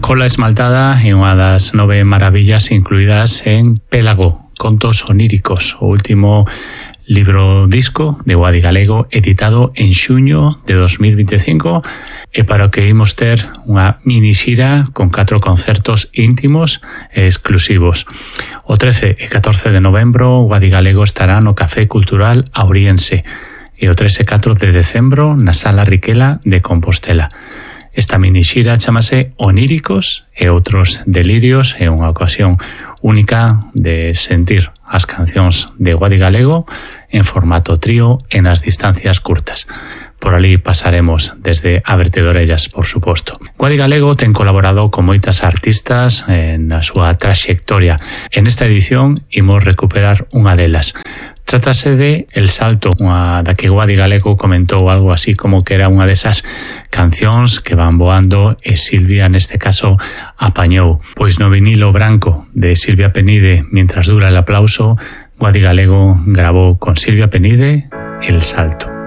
Cola esmaltada é unha das 9 maravillas incluídas en Pélago, contos oníricos, o último libro disco de Guadi Galego editado en xuño de 2025 e para o que imos ter unha mini xira con 4 concertos íntimos e exclusivos. O 13 e 14 de novembro Guadi Galego estará no Café Cultural Auriense e o 3 e 4 de decembro na Sala Riquela de Compostela. Esta mini xira chamase Oníricos e outros delirios e unha ocasión única de sentir as cancións de Guadi Galego en formato trío e nas distancias curtas. Por ali pasaremos desde a vertedorellas, por suposto. Guadi Galego ten colaborado con moitas artistas na súa traxectoria. En esta edición imos recuperar unha delas. Trátase de El Salto, unha da que Guadi Galego comentou algo así como que era unha desas cancións que van voando e Silvia neste caso apañou. Pois no vinilo branco de Silvia Penide, Mientras dura el aplauso, Guadi Galego grabou con Silvia Penide El Salto.